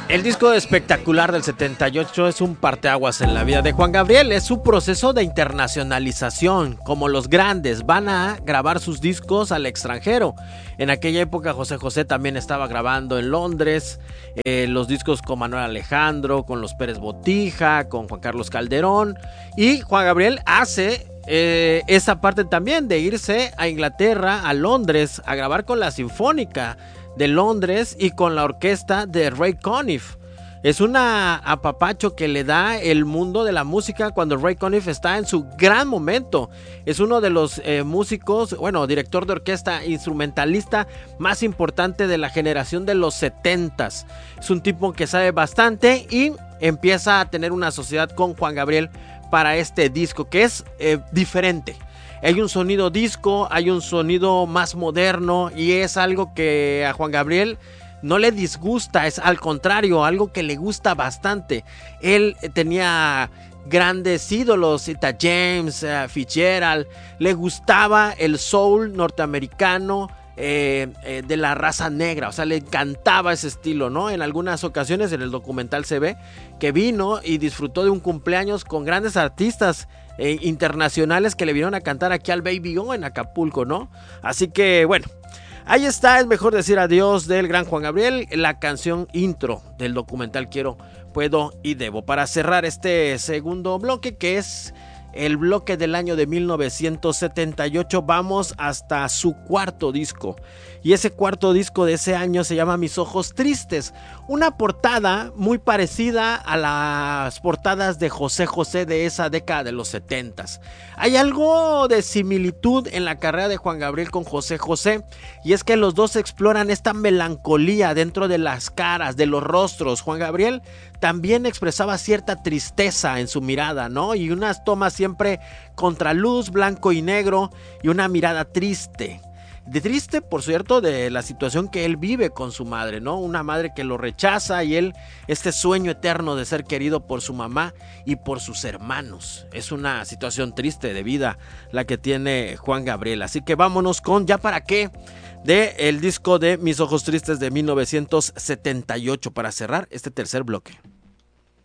El disco espectacular del 78 es un parteaguas en la vida de Juan Gabriel. Es su proceso de internacionalización. Como los grandes van a grabar sus discos al extranjero. En aquella época José José también estaba grabando en Londres. Los discos con Manuel Alejandro, con los Pérez Botija, con Juan Carlos Calderón. Y Juan Gabriel hace esa parte también de irse a Inglaterra, a Londres, a grabar con la Sinfónica de Londres y con la orquesta de Ray Conniff. Es un apapacho que le da el mundo de la música cuando Ray Conniff está en su gran momento. Es uno de los músicos, director de orquesta, instrumentalista más importante de la generación de los 70s. Es un tipo que sabe bastante y empieza a tener una sociedad con Juan Gabriel para este disco que es diferente. Hay un sonido disco, hay un sonido más moderno y es algo que a Juan Gabriel no le disgusta, es al contrario, algo que le gusta bastante. Él tenía grandes ídolos, Etta James, Fitzgerald, le gustaba el soul norteamericano, de la raza negra, o sea, le encantaba ese estilo, ¿no? En algunas ocasiones en el documental se ve que vino y disfrutó de un cumpleaños con grandes artistas internacionales que le vinieron a cantar aquí al Baby O en Acapulco, ¿no? Así que, bueno, ahí está, es mejor decir adiós del gran Juan Gabriel, la canción intro del documental Quiero, Puedo y Debo. Para cerrar este segundo bloque, que es el bloque del año de 1978, vamos hasta su cuarto disco. Y ese cuarto disco de ese año se llama Mis Ojos Tristes. Una portada muy parecida a las portadas de José José de esa década de los 70s. Hay algo de similitud en la carrera de Juan Gabriel con José José. Y es que los dos exploran esta melancolía dentro de las caras, de los rostros. Juan Gabriel también expresaba cierta tristeza en su mirada, ¿no? Y unas tomas siempre contraluz, blanco y negro, y una mirada triste. De triste, por cierto, de la situación que él vive con su madre, ¿no? Una madre que lo rechaza y él, este sueño eterno de ser querido por su mamá y por sus hermanos. Es una situación triste de vida la que tiene Juan Gabriel. Así que vámonos con ¿Ya para qué? De el disco de Mis Ojos Tristes de 1978 para cerrar este tercer bloque.